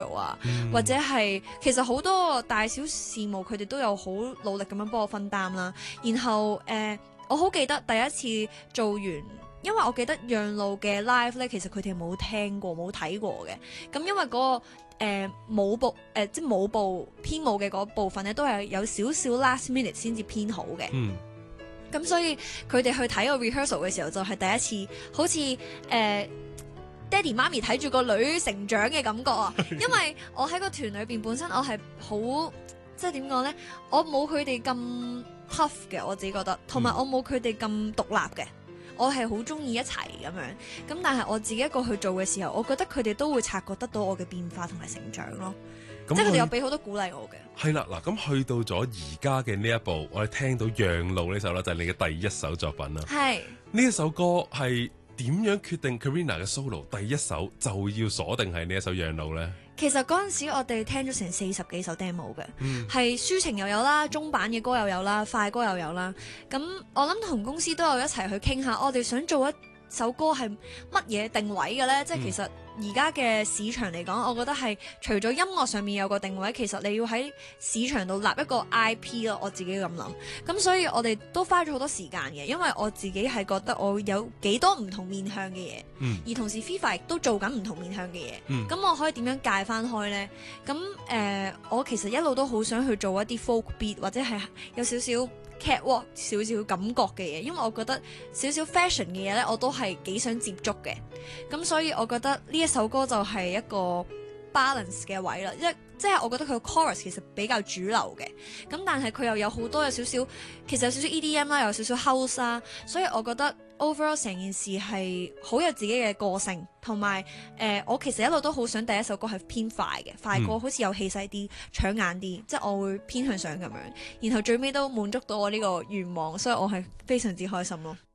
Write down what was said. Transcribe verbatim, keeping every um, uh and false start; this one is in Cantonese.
啊， 嗯、 或者係其實好多大小事務佢哋都有好努力咁樣幫我分擔啦。然後誒、呃，我好記得第一次做完，因為我記得讓路嘅 live 咧，其實佢哋冇聽過冇睇過嘅。咁因為嗰、嗰個誒舞步誒、呃、即係舞步編舞嘅嗰部分咧，都係有少少 last minute 先至編好嘅。 嗯。 咁所以佢哋去睇個 rehearsal 嘅時候，就係第一次好似誒。呃爹哋媽咪睇住個女成長嘅感覺啊，因為我喺個團裏邊本身我係好即係點講呢？我冇佢哋咁 tough 嘅，我自己覺得，同埋我冇佢哋咁獨立嘅，我係好中意一齊咁樣。咁但係我自己一個去做嘅時候，我覺得佢哋都會察覺得到我嘅變化同埋成長咯，即係佢哋有俾好多鼓勵我嘅。 係啦，嗱咁去到咗而家嘅呢一步，我哋聽到《讓路》呢首啦，就係你嘅第一首作品啦。 係呢一首歌係點樣決定 Karina 嘅 solo 第一首就要鎖定係呢一首《讓路》呢？ 其實嗰陣時我哋聽咗成四十幾首 demo 嘅，係、嗯、抒情又有啦，中版嘅歌又有啦，快歌又有啦。咁我諗同公司都有一齊去傾下，我哋想做一首歌係乜嘢定位嘅呢？即係、嗯、其實而家嘅市場嚟講，我覺得係除咗音樂上面有個定位，其實你要喺市場度立一個 I P 咯。我自己咁諗，咁所以我哋都花咗好多時間嘅，因為我自己係覺得我有幾多唔同面向嘅嘢，嗯、而同時 FIFA 亦都做緊唔同面向嘅嘢，咁、嗯、我可以點樣界翻開呢？咁誒、呃，我其實一路都好想去做一啲 folk beat 或者係有少少catwalk 少少感覺嘅嘢，因為我覺得少少 fashion 嘅嘢呢，我都係幾想接觸嘅。咁所以我覺得呢一首歌就係一個 balance 嘅位啦，一即係我覺得佢個 chorus 其實比較主流嘅，咁但係佢又有好多有少少，其實有少少 E D M 啦，有少少 house 啦，所以我覺得 overall 成件事係好有自己嘅個性，同埋誒我其實一路都好想第一首歌係偏快嘅，快歌好似有氣勢啲、搶眼啲，即係我會偏向上咁樣，然後最尾都滿足到我呢個願望，所以我係非常之開心咯。